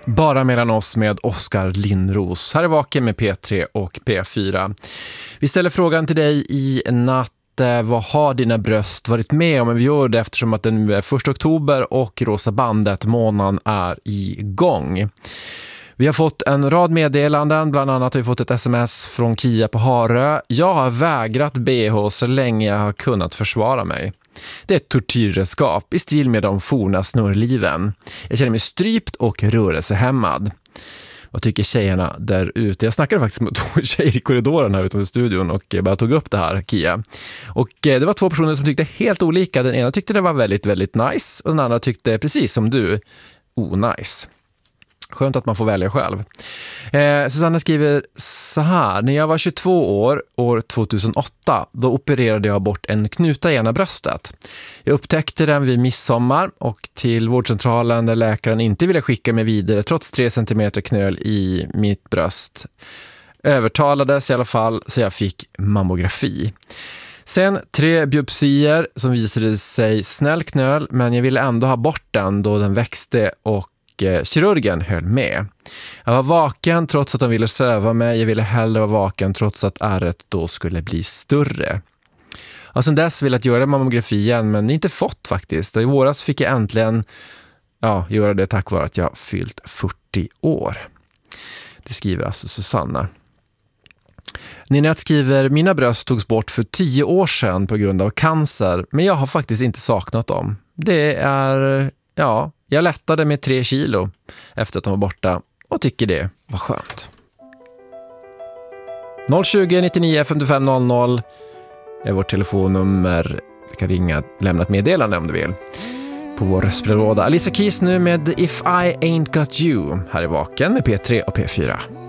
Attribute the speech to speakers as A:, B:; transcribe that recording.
A: Bara mellan oss med Oskar Lindros. Här är Vaken med P3 och P4. Vi ställer frågan till dig i natt. Vad har dina bröst varit med om? Vi gör det eftersom att det nu är 1 oktober och Rosa bandet månaden är igång. Vi har fått en rad meddelanden, bland annat har vi fått ett sms från Kia på Harö. Jag har vägrat BH så länge jag har kunnat försvara mig. Det är ett tortyrredskap i stil med de forna snurrliven. Jag känner mig strypt och rörelsehämmad. Vad tycker tjejerna där ute? Jag snackade faktiskt med 2 tjejer i korridoren här utanför studion och bara tog upp det här, Kia. Och det var 2 personer som tyckte helt olika. Den ena tyckte det var väldigt, väldigt nice och den andra tyckte precis som du, nice. Skönt att man får välja själv. Susanna skriver så här. När jag var 22 år 2008, då opererade jag bort en knuta i ena bröstet. Jag upptäckte den vid midsommar och till vårdcentralen där läkaren inte ville skicka mig vidare trots 3 cm knöl i mitt bröst. Övertalades i alla fall så jag fick mammografi. Sen 3 biopsier som visade sig snäll knöl, men jag ville ändå ha bort den då den växte och kirurgen höll med. Jag var vaken trots att de ville söva mig. Jag ville hellre vara vaken trots att ärret då skulle bli större. Och sen dess ville jag göra mammografi igen, men inte fått faktiskt. Och i våras fick jag äntligen göra det tack vare att jag fyllt 40 år. Det skriver alltså Susanna. Ninette skriver, mina bröst togs bort för 10 år sedan på grund av cancer, men jag har faktiskt inte saknat dem. Det är, jag lättade med 3 kilo efter att de var borta och tycker det var skönt. 020 99 55 00 är vårt telefonnummer. Du kan ringa, lämna ett meddelande om du vill. På vår röstbrevlåda. Alicia Keys nu med If I Ain't Got You. Här är Vaken med P3 och P4.